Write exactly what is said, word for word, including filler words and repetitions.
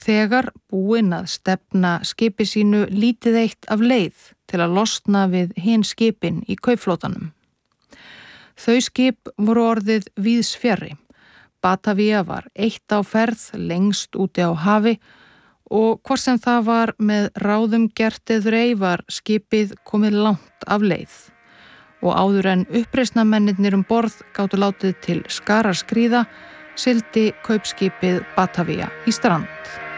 þegar búinn að stefna skipi sínu lítið eitt af leið til að losna við hin skipin í kaupflotanum. Þau skip voru orðið víðs fjarri. Batavia var eitt á ferð lengst úti á hafi og hvort sem það var með ráðum gert eður ei var skipið komið langt af leið. Og áður en uppreisnarmennirnir um borð gátu látið til skara skríða, sigldi kaupskipið Batavia í strand.